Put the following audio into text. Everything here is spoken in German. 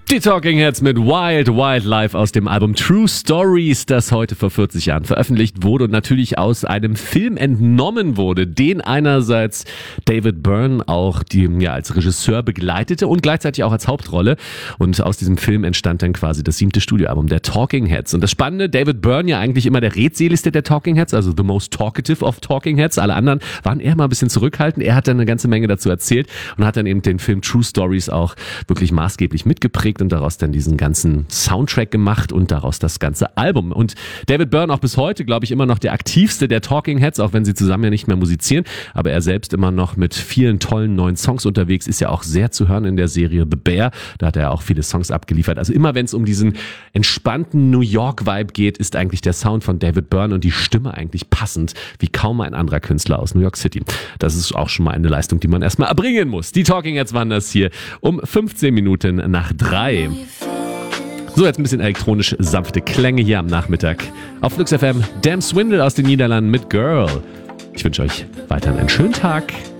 Die Talking Heads mit Wild Wild Life aus dem Album True Stories, das heute vor 40 Jahren veröffentlicht wurde und natürlich aus einem Film entnommen wurde, den einerseits David Byrne auch als Regisseur begleitete und gleichzeitig auch als Hauptrolle. Und aus diesem Film entstand dann quasi das 7. Studioalbum der Talking Heads. Und das Spannende, David Byrne ja eigentlich immer der redseligste der Talking Heads, also the most talkative of Talking Heads. Alle anderen waren eher mal ein bisschen zurückhaltend. Er hat dann eine ganze Menge dazu erzählt und hat dann eben den Film True Stories auch wirklich maßgeblich mitgeprägt und daraus dann diesen ganzen Soundtrack gemacht und daraus das ganze Album. Und David Byrne auch bis heute, glaube ich, immer noch der aktivste der Talking Heads, auch wenn sie zusammen ja nicht mehr musizieren, aber er selbst immer noch mit vielen tollen neuen Songs unterwegs, ist ja auch sehr zu hören in der Serie The Bear, da hat er auch viele Songs abgeliefert. Also immer wenn es um diesen entspannten New York-Vibe geht, ist eigentlich der Sound von David Byrne und die Stimme eigentlich passend, wie kaum ein anderer Künstler aus New York City. Das ist auch schon mal eine Leistung, die man erstmal erbringen muss. Die Talking Heads waren das hier um 15 Minuten nach 3. So, jetzt ein bisschen elektronisch sanfte Klänge hier am Nachmittag. Auf Flux FM, Damn Swindle aus den Niederlanden mit Girl. Ich wünsche euch weiterhin einen schönen Tag.